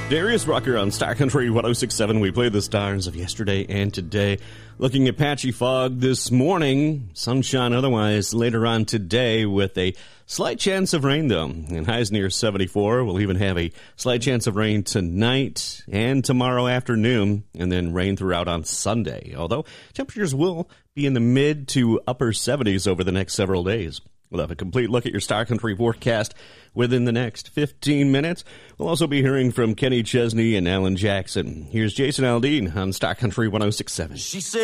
Darius Rucker on Star Country 106.7. We play the stars of yesterday and today. Looking at patchy fog this morning, sunshine otherwise later on today with a slight chance of rain, though. And highs near 74. We'll even have a slight chance of rain tonight and tomorrow afternoon, and then rain throughout on Sunday. Although temperatures will be in the mid to upper 70s over the next several days. We'll have a complete look at your Star Country forecast within the next 15 minutes. We'll also be hearing from Kenny Chesney and Alan Jackson. Here's Jason Aldean on Star Country 106.7. She said